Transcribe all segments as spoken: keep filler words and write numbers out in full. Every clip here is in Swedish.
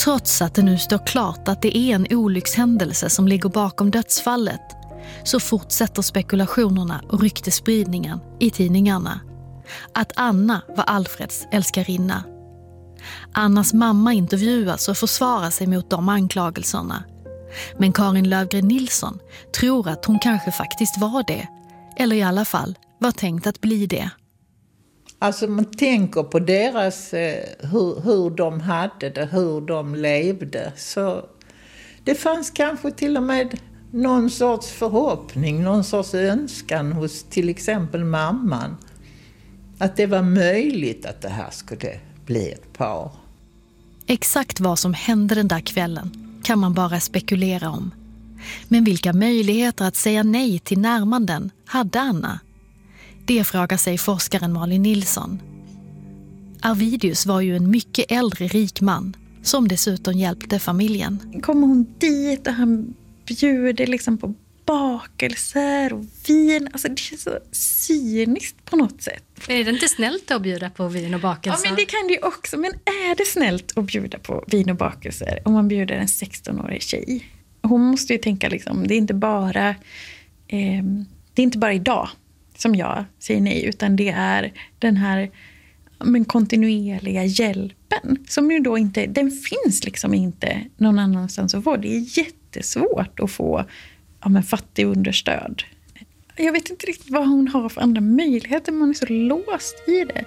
Trots att det nu står klart att det är en olyckshändelse som ligger bakom dödsfallet, så fortsätter spekulationerna och ryktespridningen i tidningarna. Att Anna var Alfreds älskarinna. Annas mamma intervjuas och försvarar sig mot de anklagelserna. Men Karin Löfgren Nilsson tror att hon kanske faktiskt var det. Eller i alla fall var tänkt att bli det. Alltså man tänker på deras, eh, hur, hur de hade det, hur de levde. Så det fanns kanske till och med någon sorts förhoppning, någon sorts önskan hos till exempel mamman. Att det var möjligt att det här skulle bli ett par. Exakt vad som hände den där kvällen kan man bara spekulera om. Men vilka möjligheter att säga nej till närmanden hade Anna? Det frågar sig forskaren Malin Nilsson. Arvidius var ju en mycket äldre rik man som dessutom hjälpte familjen. Kommer hon dit och han bjuder liksom på bakelser och vin. Alltså det känns så cyniskt på något sätt. Är det inte snällt att bjuda på vin och bakelser? Ja, men det kan det ju också. Men är det snällt att bjuda på vin och bakelser om man bjuder en sexton-årig tjej? Hon måste ju tänka liksom, det är inte bara eh, det är inte bara idag som jag säger nej, utan det är den här men kontinuerliga hjälpen som ju då inte, den finns liksom inte någon annanstans att få. Det är jättesvårt att få ja, men fattig understöd. Jag vet inte riktigt vad hon har för andra möjligheter, man är så låst i det.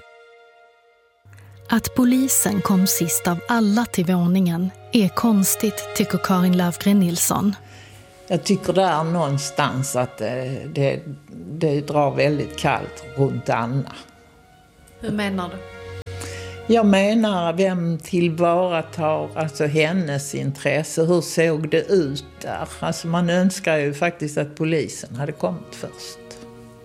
Att polisen kom sist av alla till våningen är konstigt, tycker Karin Löfgren Nilsson. Jag tycker där någonstans att det, det, det drar väldigt kallt runt Anna. Hur menar du? Jag menar, vem tillvaratar alltså hennes intresse? Hur såg det ut där? Alltså man önskar ju faktiskt att polisen hade kommit först.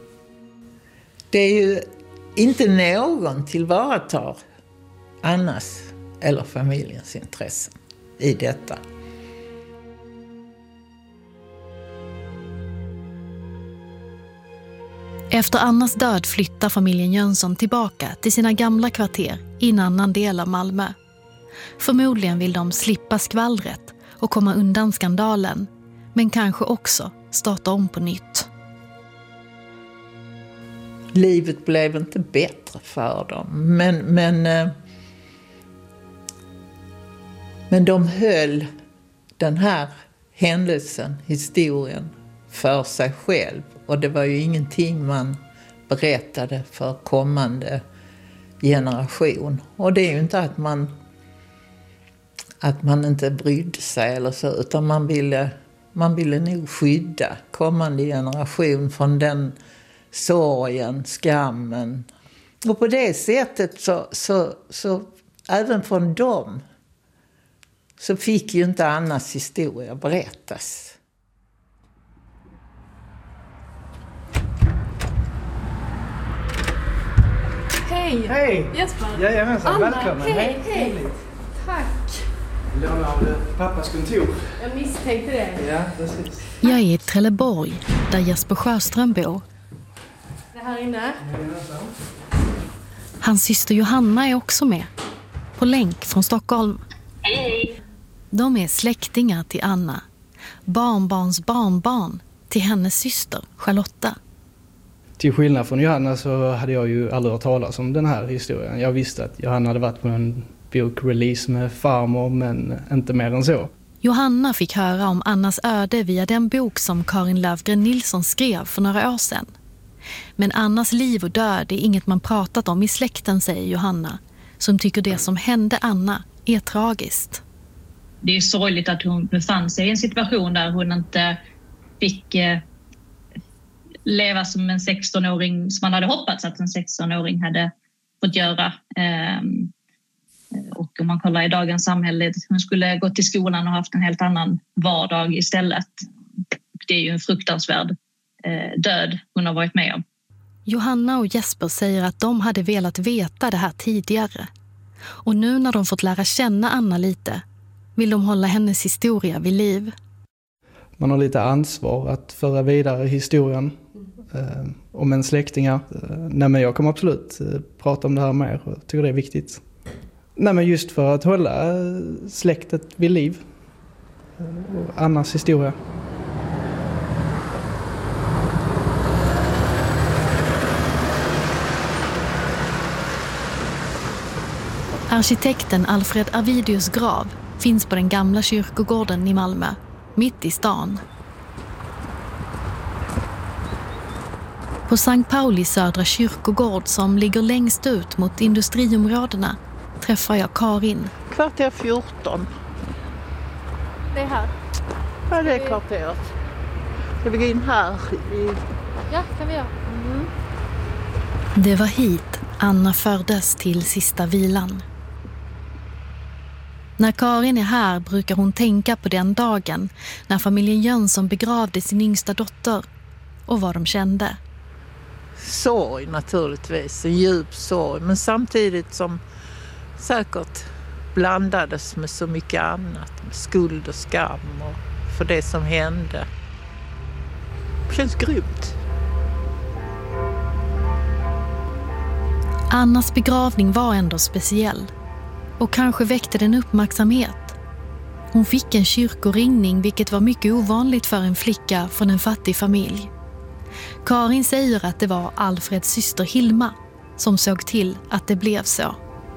Det är ju inte någon tillvaratar Annas eller familjens intressen i detta. Efter Annas död flyttar familjen Jönsson tillbaka till sina gamla kvarter i en annan del av Malmö. Förmodligen vill de slippa skvallret och komma undan skandalen, men kanske också starta om på nytt. Livet blev inte bättre för dem, men, men, men de höll den här händelsen, historien, för sig själv. Och det var ju ingenting man berättade för kommande generation. Och det är ju inte att man, att man inte brydde sig eller så, utan man ville, man ville nog skydda kommande generation från den sorgen, skammen. Och på det sättet så, så, så även från dem så fick ju inte Annas historia berättas. Hej! Hej! Jesper! Jajamensan, Anna, välkommen! hej, hej! Tack! Låna av pappas kontor. Jag misstänkte det. Ja, precis. Jag är i Trelleborg, där Jesper Sjöström bor. Det här inne. Jajamensan. Hans syster Johanna är också med, på länk från Stockholm. Hej! De är släktingar till Anna, barnbarns barnbarn till hennes syster Charlotta. Till skillnad från Johanna så hade jag ju aldrig hört talas om den här historien. Jag visste att Johanna hade varit på en bokrelease med farmor, men inte mer än så. Johanna fick höra om Annas öde via den bok som Karin Löfgren Nilsson skrev för några år sedan. Men Annas liv och död är inget man pratat om i släkten, säger Johanna, som tycker det som hände Anna är tragiskt. Det är sorgligt att hon befann sig i en situation där hon inte fick eh, leva som en sexton-åring som man hade hoppats att en sexton-åring hade fått göra. Eh, och om man kollar i dagens samhälle, hon skulle gå till skolan och haft en helt annan vardag istället. Det är ju en fruktansvärd eh, död hon har varit med om. Johanna och Jesper säger att de hade velat veta det här tidigare. Och nu när de fått lära känna Anna lite vill de hålla hennes historia vid liv. Man har lite ansvar att föra vidare historien eh, om en släktingar. Eh, nej men jag kommer absolut eh, prata om det här mer och tycker det är viktigt. Nej, men just för att hålla släktet vid liv. Och Annas historia. Arkitekten Alfred Arvidius grav finns på den gamla kyrkogården i Malmö, mitt i stan. På Sankt Pauli södra kyrkogård som ligger längst ut mot industriområdena träffar jag Karin. Kvarter fjorton. Det är här. Ja, det är kvarteret. Ska vi gå in här? I... Ja, kan vi göra. Mm. Det var hit Anna fördes till sista vilan. När Karin är här brukar hon tänka på den dagen när familjen Jönsson begravde sin yngsta dotter och vad de kände. Sorg naturligtvis, en djup sorg, men samtidigt som säkert blandades med så mycket annat, med skuld och skam och för det som hände. Det känns grymt. Annas begravning var ändå speciell och kanske väckte den uppmärksamhet. Hon fick en kyrkoringning, vilket var mycket ovanligt för en flicka från en fattig familj. Karin säger att det var Alfreds syster Hilma som såg till att det blev så.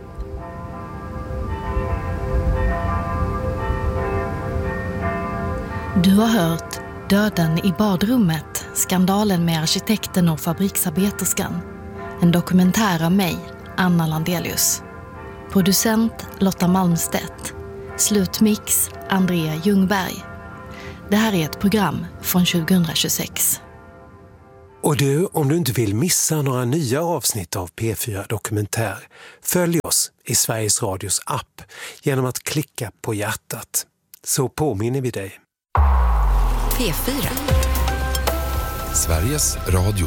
Du har hört Döden i badrummet, skandalen med arkitekten och fabriksarbeterskan. En dokumentär av mig, Anna Landelius. Producent Lotta Malmstedt. Slutmix Andrea Ljungberg. Det här är ett program från tjugohundratjugosex. Och du, om du inte vill missa några nya avsnitt av P fyra Dokumentär, följ oss i Sveriges Radios app genom att klicka på hjärtat. Så påminner vi dig. P fyra. Sveriges Radio.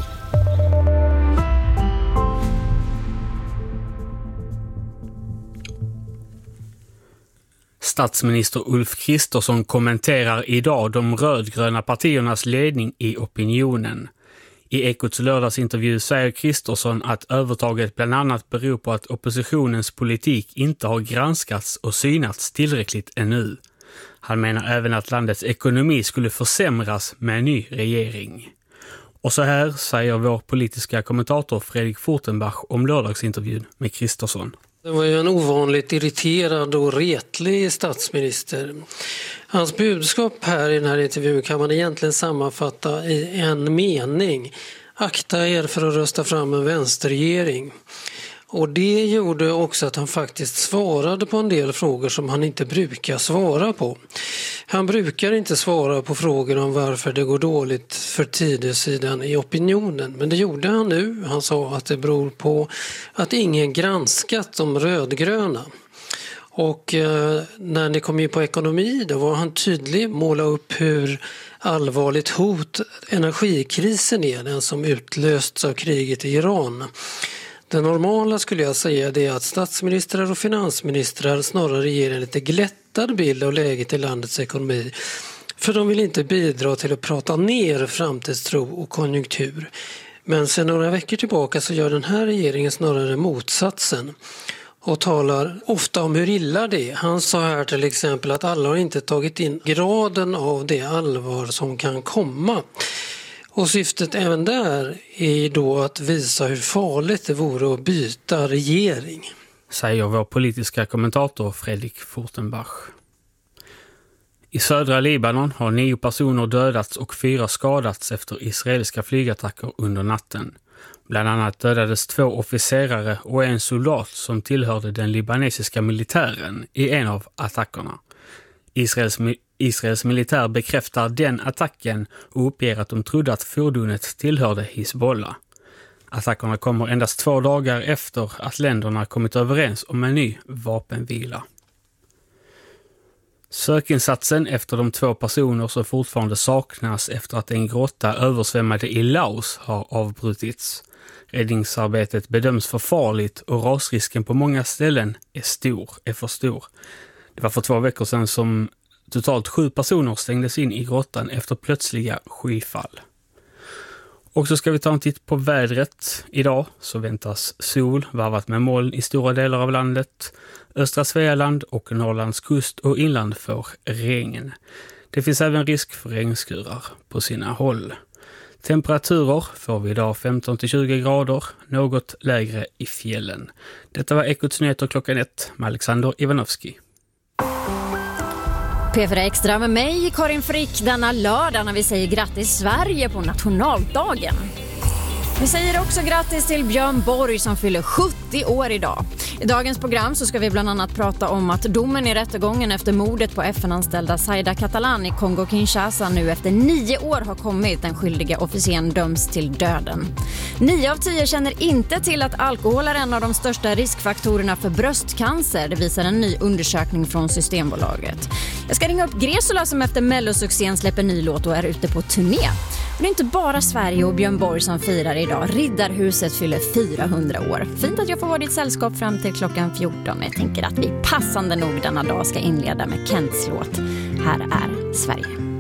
Statsminister Ulf Kristersson kommenterar idag de rödgröna partiernas ledning i opinionen. I Ekots lördagsintervju säger Kristersson att övertaget bland annat beror på att oppositionens politik inte har granskats och synats tillräckligt ännu. Han menar även att landets ekonomi skulle försämras med en ny regering. Och så här säger vår politiska kommentator Fredrik Fortenbach om lördagsintervjun med Kristersson. Det var ju en ovanligt irriterad och retlig statsminister. Hans budskap här i den här intervjun kan man egentligen sammanfatta i en mening. Akta er för att rösta fram en vänsterregering. Och det gjorde också att han faktiskt svarade på en del frågor som han inte brukar svara på. Han brukar inte svara på frågor om varför det går dåligt för tidesidan i opinionen. Men det gjorde han nu. Han sa att det beror på att ingen granskat de rödgröna. Och eh, när ni kom in på ekonomi då var han tydlig, måla upp hur allvarligt hot energikrisen är, den som utlösts av kriget i Iran. Det normala skulle jag säga det är att statsministrar och finansministrar snarare ger en lite glättad bild av läget i landets ekonomi. För de vill inte bidra till att prata ner framtidstro och konjunktur. Men sedan några veckor tillbaka så gör den här regeringen snarare motsatsen. Och talar ofta om hur illa det är. Han sa här till exempel att alla har inte tagit in graden av det allvar som kan komma. Och syftet även där är då att visa hur farligt det vore att byta regering. Säger vår politiska kommentator Fredrik Fortenbach. I södra Libanon har nio personer dödats och fyra skadats efter israeliska flygattacker under natten. Bland annat dödades två officerare och en soldat som tillhörde den libanesiska militären i en av attackerna. Israels, Israels militär bekräftar den attacken och uppger att de trodde att fordonet tillhörde Hizbollah. Attackerna kommer endast två dagar efter att länderna kommit överens om en ny vapenvila. Sökinsatsen efter de två personer som fortfarande saknas efter att en grotta översvämmade i Laos har avbrutits. Räddningsarbetet bedöms för farligt och rasrisken på många ställen är stor, är för stor. Det var för två veckor sedan som totalt sju personer stängdes in i grottan efter plötsliga skyfall. Och så ska vi ta en titt på vädret. Idag så väntas sol varvat med moln i stora delar av landet. Östra Svealand och Norrlands kust och inland får regn. Det finns även risk för regnskurar på sina håll. Temperaturer får vi idag femton till tjugo grader, något lägre i fjällen. Detta var Ekots nyheter klockan ett med Alexander Ivanovski. P fyra Extra med mig, Karin Frick, denna lördag när vi säger grattis Sverige på nationaldagen. Vi säger också grattis till Björn Borg som fyller sjuttio år idag. I dagens program så ska vi bland annat prata om att domen i rättegången efter mordet på F N-anställda Zaida Catalan i Kongo-Kinshasa nu efter nio år har kommit. Den skyldiga officeren döms till döden. Nio av tio känner inte till att alkohol är en av de största riskfaktorerna för bröstcancer. Det visar en ny undersökning från Systembolaget. Jag ska ringa upp Gresola som efter Mellosuccén släpper ny låt och är ute på turné. Och det är inte bara Sverige och Björn Borg som firar idag. Riddarhuset fyller fyrahundra år. Fint att jag får vara ditt sällskap fram till klockan fjorton. Jag tänker att vi passande nog denna dag ska inleda med Kents låt. Här är Sverige.